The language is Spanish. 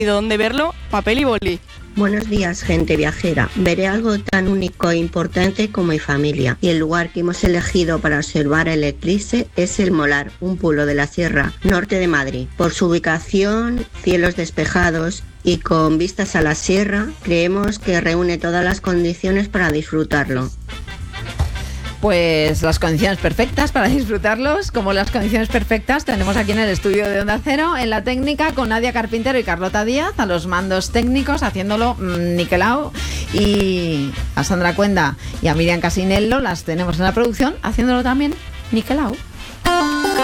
dónde verlo, papel y boli. Buenos días, gente viajera. Veré algo tan único e importante como mi familia. Y el lugar que hemos elegido para observar el eclipse es el Molar, un pueblo de la Sierra Norte de Madrid. Por su ubicación, cielos despejados y con vistas a la sierra, creemos que reúne todas las condiciones para disfrutarlo. Pues las condiciones perfectas para disfrutarlos, como las condiciones perfectas tenemos aquí en el estudio de Onda Cero, en la técnica con Nadia Carpintero y Carlota Díaz, a los mandos técnicos haciéndolo niquelao, y a Sandra Cuenda y a Miriam Casinello las tenemos en la producción haciéndolo también niquelao.